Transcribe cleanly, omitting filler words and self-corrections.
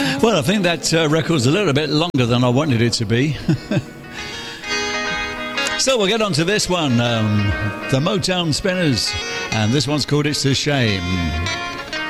Well, I think that record's a little bit longer than I wanted it to be. So we'll get on to this one, the Motown Spinners, and this one's called It's a Shame.